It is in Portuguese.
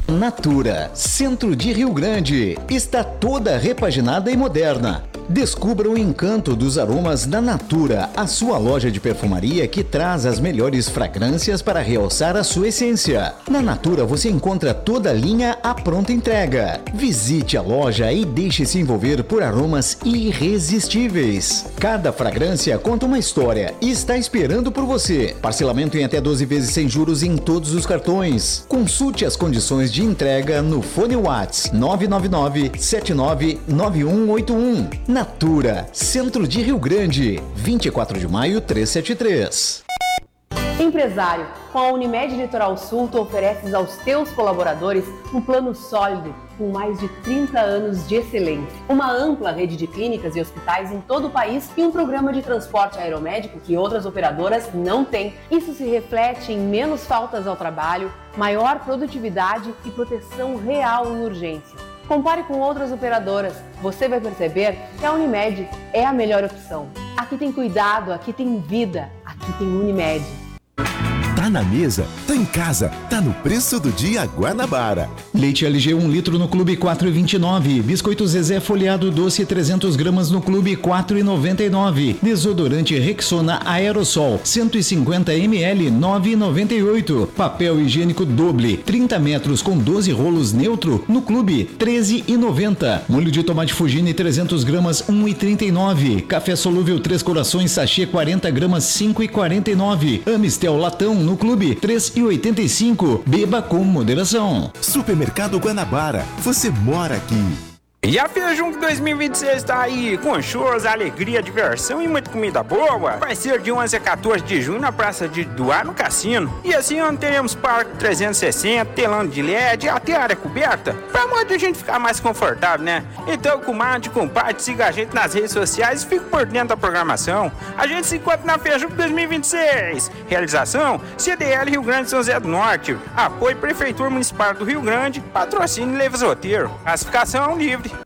Natura, centro de Rio Grande, está toda repaginada e moderna. Descubra o encanto dos aromas da Natura, a sua loja de perfumaria que traz as melhores fragrâncias para realçar a sua essência. Na Natura você encontra toda a linha à pronta entrega. Visite a loja e deixe-se envolver por aromas irresistíveis. Cada fragrância conta uma história e está esperando por você. Parcelamento em até 12 vezes sem juros em todos os cartões. Consulte as condições de entrega no fone WhatsApp 999-799181. Natura, centro de Rio Grande, 24 de maio 373. Empresário, com a Unimed Litoral Sul, tu ofereces aos teus colaboradores um plano sólido, com mais de 30 anos de excelência, uma ampla rede de clínicas e hospitais em todo o país e um programa de transporte aeromédico que outras operadoras não têm. Isso se reflete em menos faltas ao trabalho, maior produtividade e proteção real em urgência. Compare com outras operadoras, você vai perceber que a Unimed é a melhor opção. Aqui tem cuidado, aqui tem vida, aqui tem Unimed. Tá na mesa, tá em casa, tá no preço do dia Guanabara. Leite LG 1 litro no Clube 4,29. Biscoito Zezé folheado doce 300 gramas no Clube 4,99. Desodorante Rexona Aerosol 150 ml 9,98. Papel higiênico Doble 30 metros com 12 rolos neutro no Clube 13,90. Molho de tomate Fugini 300 gramas 1,39. Café solúvel 3 corações sachê 40 gramas 5,49. Amistel latão no Clube 3,85. Beba com moderação. Supermercado Guanabara, você mora aqui. E a Fejunc 2026 está aí, com shows, alegria, diversão e muita comida boa. Vai ser de 11 a 14 de junho na Praça de Doar, no Cassino. E assim onde teremos parque 360, telão de LED, até área coberta, pra modo de a gente ficar mais confortável, né? Então, comadre, compadre, siga a gente nas redes sociais e fique por dentro da programação. A gente se encontra na Fejunc 2026. Realização, CDL Rio Grande São José do Norte. Apoio Prefeitura Municipal do Rio Grande. Patrocínio Leves Roteiro. Classificação livre.